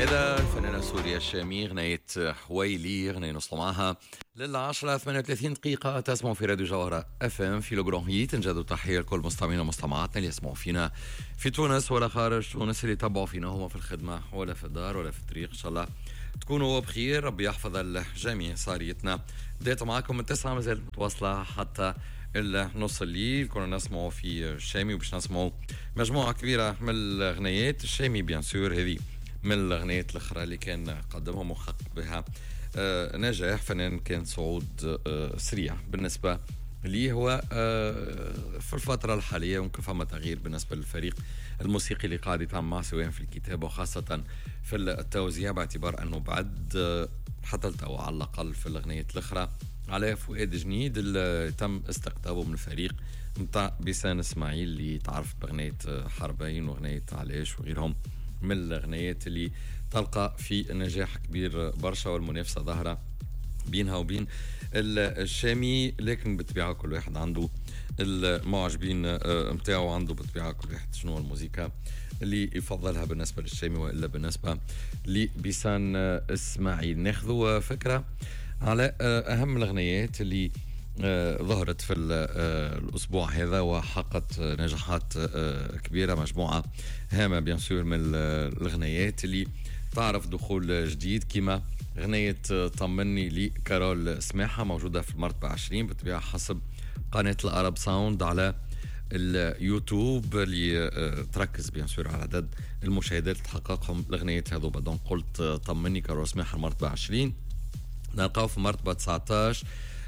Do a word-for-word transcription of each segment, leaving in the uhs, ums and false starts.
إذا الفنانة سوريا الشامي غنية حويلي غنية نوصلوا معها للعشرة ثمانية وثلاثين دقيقة. تسمعوا في راديو جوهرة اف ام في لوغران هيت. نجدوا تحية لكل مستمعينا ومستمعاتنا اللي يسمعوا فينا في تونس ولا خارج تونس، اللي يتابعوا فينا هما في الخدمة ولا في الدار ولا في الطريق. إن شاء الله تكونوا بخير، ربي يحفظ الجميع. صاريتنا بديت معاكم من تسعة، مازال متواصلة حتى النص الليل. كنا نسمعوا في الشامي وباش نسمعوا مجموعة كبيرة من الغنيات. الشامي بيان سور هذه من الأغنيات الأخرى اللي كان قدمهم وحقق بها آه نجاح. فنان كان صعود آه سريع بالنسبة لي هو آه في الفترة الحالية. ممكن فما تغيير بالنسبة للفريق الموسيقي اللي قاعد يتعامل معه سواء في الكتابة وخاصة في التوزيع، باعتبار أنه بعد آه حتى التو على الأقل في الأغنيات الأخرى على فؤاد جنيد اللي تم استقطابه من الفريق متاع بيسان اسماعيل اللي تعرف بأغنية حربين وأغنية علاش وغيرهم من الأغنيات اللي تلقى في نجاح كبير برشا، والمنافسة ظاهرة بينها وبين الشامي. لكن بالطبيعة كل واحد عنده المعجبين متاعه، عنده بالطبيعة كل واحد شنو الموسيقى اللي يفضلها بالنسبة للشامي وإلا بالنسبة لبيسان اسماعيل. ناخذوا فكرة على أهم الأغنيات اللي ظهرت في الأسبوع هذا وحققت نجاحات كبيرة. مجموعة هامة بيان سور من الأغنيات اللي تعرف دخول جديد، كما أغنية طمني لكارول سماحة موجودة في المرتبة عشرين بالطبيعة حسب قناة الأرب ساوند على اليوتيوب، اللي تركز بيان سور على عدد المشاهدات اللي تحققهم الأغنيات هذو. بدون قلت طمني كارول سماحة المرتبة عشرين. نلقاو في مرتبة تسعتاش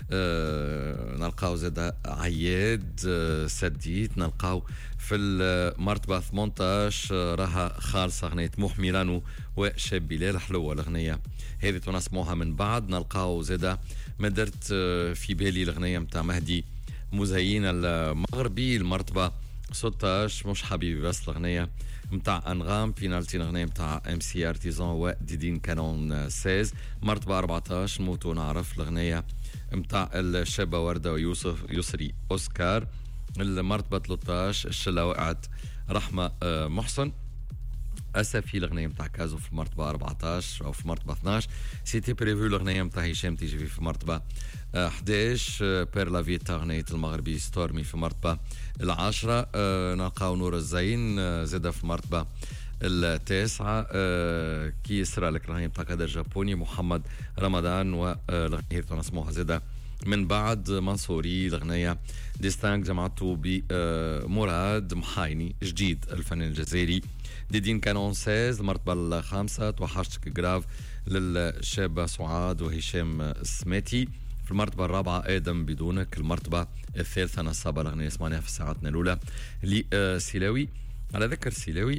أه نلقاو زاد عياد أه سديت. نلقاو في المرتبة ثمانتاش أه راها خالصة أغنية محميرانو وشاب بلال، حلوة الأغنية هذه تنسموها من بعد. نلقاو زاد ما درت أه في بالي الأغنية متاع مهدي مزين المغربي المرتبة ستاش. مش حبيبي بس الأغنية متاع أنغام بينالتي، الأغنية متاع ام سي ارتيزان وديدين كانون ستة عشر. مرتبة أربعتاش نموتو نعرف الأغنية متاع الشابة وردة ويوسف يسري أوسكار. المرتبة ثلاثتاش الشلة وقعت رحمة محسن أسفي، الأغنية متاع كازو في المرتبة أربعتاش أو في مرتبة اثناش. سيتي بريفو الأغنية متاع هشام تيجي في مرتبة احداش. بير لا فيتا أغنية المغربي ستورمي في مرتبة العاشرة. أه نلقاو نور الزين أه زادة في المرتبة التاسعة. أه كي يسرى لك الأغنية متاع كادر جابوني محمد رمضان، والأغنية تنسموها زادة من بعد منصوري الأغنية ديستانك جمعته بمراد محايني جديد الفنان الجزائري. ديدين كانون ستة عشر المرتبة الخامسة. توحشتك جراف للشابة سعاد وهشام السماتي. في المرتبة الرابعة آدم بدونك. المرتبة الثالثة نصابة الأغنية سمعناها في ساعتنا الأولى لسيلاوي. على ذكر سيلاوي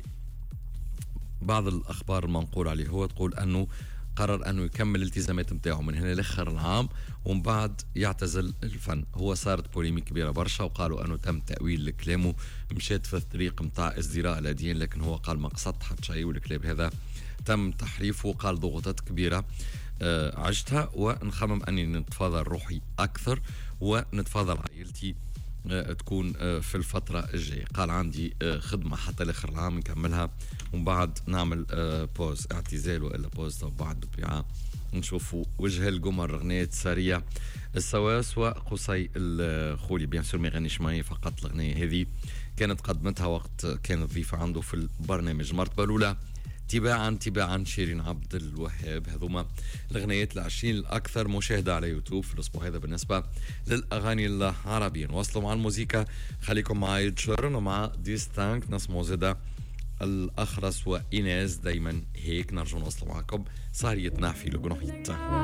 بعض الأخبار المنقول عليه هو تقول أنه قرر أنه يكمل الالتزامات متاعه من هنا لآخر العام ومن بعد يعتزل الفن. هو صارت بوليميك كبيرة برشا وقالوا أنه تم تأويل كلامه، مشيت في الطريق متاع ازدراء الأديان، لكن هو قال ما قصدت حتى شيء والكلام هذا تم تحريفه. قال ضغوطات كبيرة آه عشتها ونخمم أني نتفاضل روحي أكثر ونتفاضل عائلتي آه تكون آه في الفترة الجاية. قال عندي آه خدمة حتى لآخر العام نكملها ومن بعد نعمل آه بوز اعتزال وإلا بوز وبعد بالطبيعة نشوفوا وجه القمر. أغنية سارية السواس وقصي الخولي بيان سور ما يغنيش معي فقط. الأغنية هذه كانت قدمتها وقت كانت ضيفة عنده في البرنامج. مرتبة الأولى تباعا تباعا شيرين عبد الوهاب. هذوما الأغنيات العشرين الأكثر مشاهدة على يوتيوب في الأسبوع هذا بالنسبة للأغاني العربية. نواصلوا مع الموسيقى، خليكم معي تشرن ومع ديستانك نسمو زيدا الأخرس وإيناز. دايما هيك نرجو نوصلوا معكم صاريتنا في لوغران هيت.